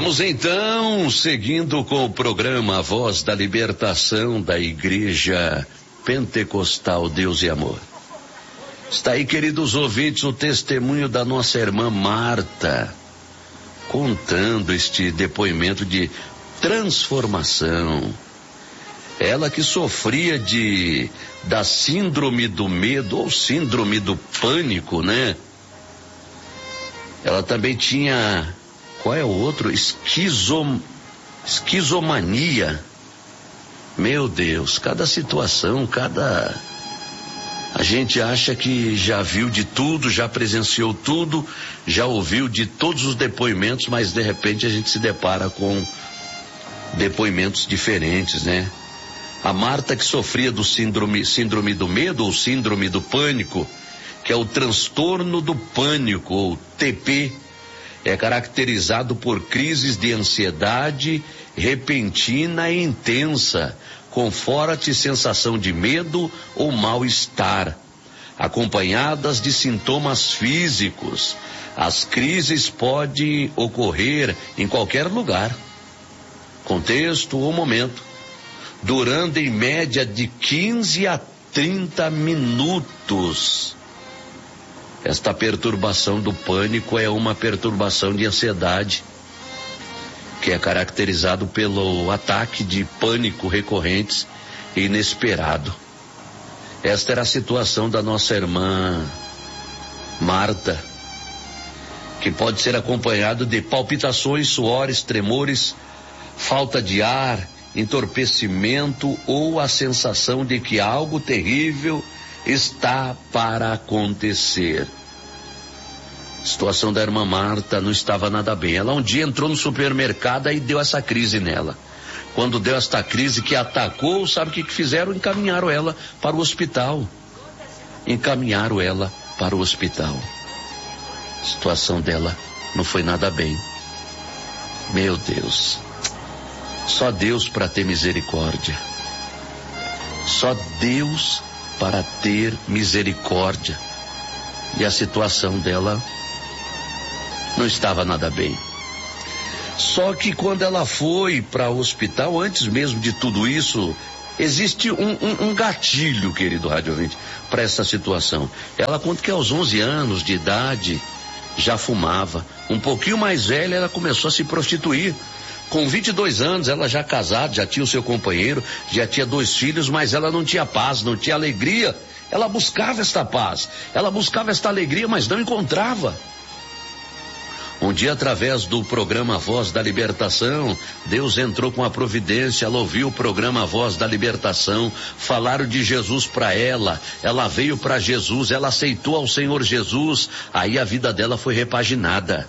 Vamos então, seguindo com o programa A Voz da Libertação da Igreja Pentecostal Deus e Amor. Está aí, queridos ouvintes, o testemunho da nossa irmã Marta, contando este depoimento de transformação. Ela que sofria da síndrome do medo ou síndrome do pânico, né? Ela também tinha, qual é o outro? Esquizomania. Meu Deus, cada situação, a gente acha que já viu de tudo, já presenciou tudo, já ouviu de todos os depoimentos, mas de repente a gente se depara com depoimentos diferentes, né? A Marta, que sofria do síndrome do medo ou síndrome do pânico, que é o transtorno do pânico, ou TP, é caracterizado por crises de ansiedade repentina e intensa, com forte sensação de medo ou mal-estar, acompanhadas de sintomas físicos. As crises podem ocorrer em qualquer lugar, contexto ou momento, durando em média de 15 a 30 minutos. Esta perturbação do pânico é uma perturbação de ansiedade, que é caracterizado pelo ataque de pânico recorrentes e inesperado. Esta era a situação da nossa irmã Marta, que pode ser acompanhado de palpitações, suores, tremores, falta de ar, entorpecimento ou a sensação de que algo terrível está para acontecer. A situação da irmã Marta não estava nada bem. Ela um dia entrou no supermercado e deu essa crise nela. Quando deu esta crise que atacou, sabe o que fizeram? Encaminharam ela para o hospital. A situação dela não foi nada bem. Meu Deus. Só Deus para ter misericórdia. Só Deus para ter misericórdia. E a situação dela não estava nada bem. Só que quando ela foi para o hospital, antes mesmo de tudo isso, existe um gatilho, querido rádio ouvinte, para essa situação. Ela conta que aos 11 anos de idade já fumava. Um pouquinho mais velha, ela começou a se prostituir. Com 22 anos, ela já casada, já tinha o seu companheiro, já tinha 2 filhos, mas ela não tinha paz, não tinha alegria. Ela buscava esta paz, ela buscava esta alegria, mas não encontrava. Um dia, através do programa Voz da Libertação, Deus entrou com a providência, ela ouviu o programa Voz da Libertação, falaram de Jesus para ela veio para Jesus, ela aceitou ao Senhor Jesus, aí a vida dela foi repaginada.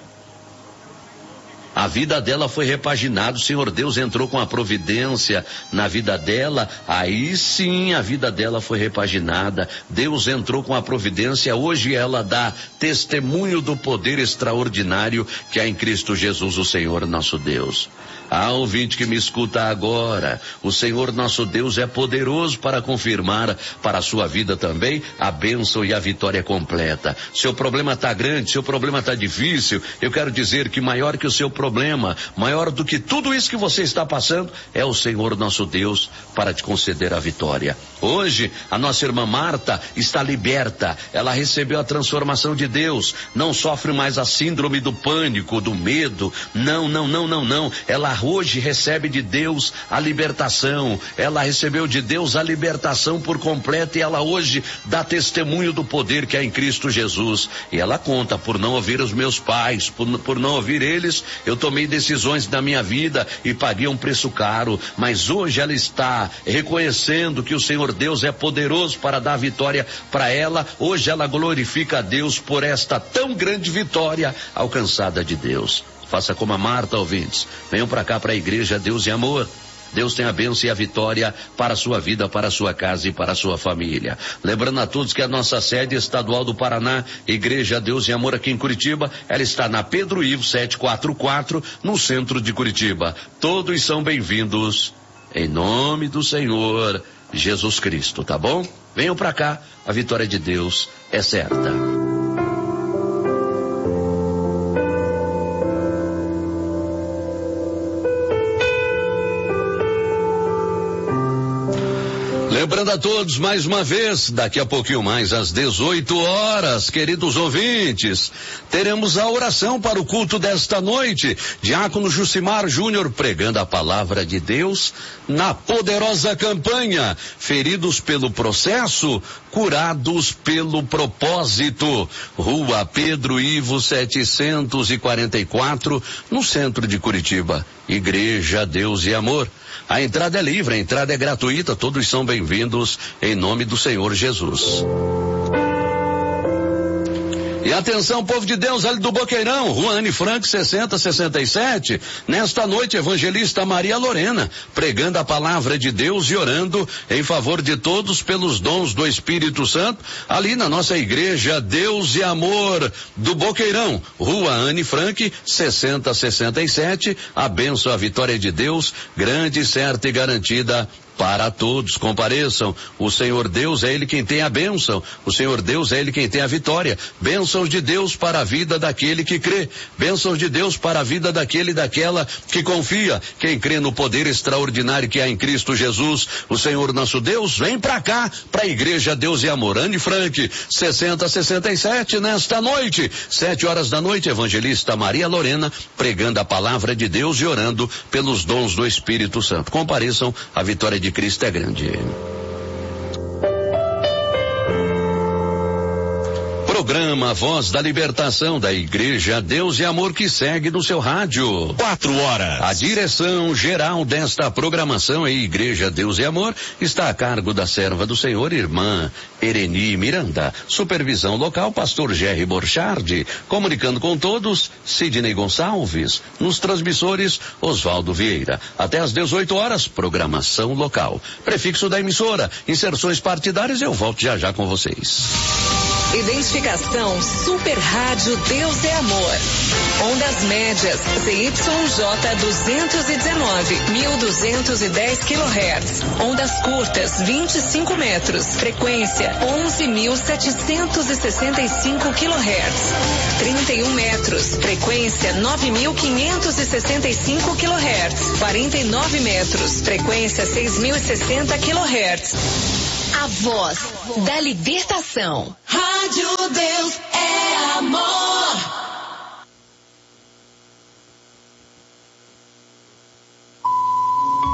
A vida dela foi repaginada, o Senhor Deus entrou com a providência na vida dela, aí sim a vida dela foi repaginada. Deus entrou com a providência, hoje ela dá testemunho do poder extraordinário que há em Cristo Jesus, o Senhor nosso Deus. Ouvinte que me escuta agora, o Senhor nosso Deus é poderoso para confirmar para a sua vida também a bênção e a vitória completa. Seu problema está grande, seu problema está difícil, eu quero dizer que maior que o seu problema, maior do que tudo isso que você está passando, é o Senhor nosso Deus para te conceder a vitória. Hoje, a nossa irmã Marta está liberta, ela recebeu a transformação de Deus, não sofre mais a síndrome do pânico, do medo, não, ela hoje recebe de Deus a libertação, ela recebeu de Deus a libertação por completo e ela hoje dá testemunho do poder que há em Cristo Jesus. E ela conta, por não ouvir os meus pais, por não ouvir eles, eu tomei decisões na minha vida e paguei um preço caro, mas hoje ela está reconhecendo que o Senhor Deus é poderoso para dar vitória para ela. Hoje ela glorifica a Deus por esta tão grande vitória alcançada de Deus. Faça como a Marta, ouvintes. Venham para cá, para a igreja Deus e Amor. Deus tem a bênção e a vitória para a sua vida, para a sua casa e para a sua família. Lembrando a todos que a nossa sede estadual do Paraná, Igreja Deus e Amor aqui em Curitiba, ela está na Pedro Ivo 744, no centro de Curitiba. Todos são bem-vindos em nome do Senhor Jesus Cristo, tá bom? Venham para cá, a vitória de Deus é certa. Lembrando a todos mais uma vez, daqui a pouquinho mais às 18 horas, queridos ouvintes, teremos a oração para o culto desta noite. Diácono Jucimar Júnior pregando a palavra de Deus na poderosa campanha Feridos pelo Processo, Curados pelo Propósito. Rua Pedro Ivo 744, no centro de Curitiba. Igreja Deus e Amor. A entrada é livre, a entrada é gratuita, todos são bem-vindos em nome do Senhor Jesus. E atenção, povo de Deus, ali do Boqueirão, Rua Anne Frank 6067, nesta noite, evangelista Maria Lorena, pregando a palavra de Deus e orando em favor de todos pelos dons do Espírito Santo, ali na nossa igreja Deus e Amor do Boqueirão, Rua Anne Frank 6067, a bênção, a vitória de Deus, grande, certa e garantida para todos. Compareçam. O Senhor Deus é Ele quem tem a bênção. O Senhor Deus é Ele quem tem a vitória. Bênçãos de Deus para a vida daquele que crê. Bênçãos de Deus para a vida daquele e daquela que confia. Quem crê no poder extraordinário que há em Cristo Jesus, o Senhor nosso Deus, vem pra cá, pra Igreja Deus e Amor. Anne Frank, 6067, nesta noite, 7 horas da noite, evangelista Maria Lorena, pregando a palavra de Deus e orando pelos dons do Espírito Santo. Compareçam, a vitória de Cristo é grande. Programa Voz da Libertação da Igreja Deus e Amor, que segue no seu rádio. 4 horas. A direção geral desta programação em Igreja Deus e Amor está a cargo da serva do Senhor, irmã Ereni Miranda. Supervisão local, pastor Jerry Borchardi. Comunicando com todos, Sidney Gonçalves. Nos transmissores, Oswaldo Vieira. Até às 18 horas, programação local. Prefixo da emissora, inserções partidárias, eu volto já já com vocês. Identificação Super Rádio Deus é Amor. Ondas médias ZYJ 219, 1210 kHz. Ondas curtas 25 metros. Frequência 11.765 kHz. 31 metros. Frequência 9.565 kHz. 49 metros. Frequência 6.060 kHz. A voz da libertação. Rádio Deus é Amor.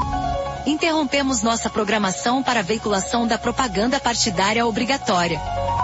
Interrompemos nossa programação para a veiculação da propaganda partidária obrigatória.